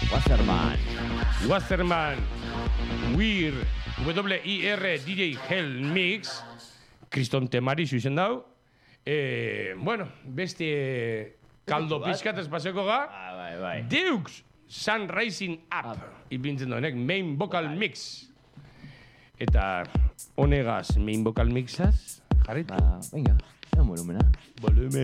Wasserman, Wir, W-I-R, DJ Hell Mix, Kriston Temari zuzen dau. Bueno, beste kaldo pizkat espazeko ga. Bai. Deux, Sun Rising Up. Ipintzen da honek, Main Vocal Mix. Eta honegaz, Main Vocal Mixaz, jarritu. Venga, volumena. Volumen.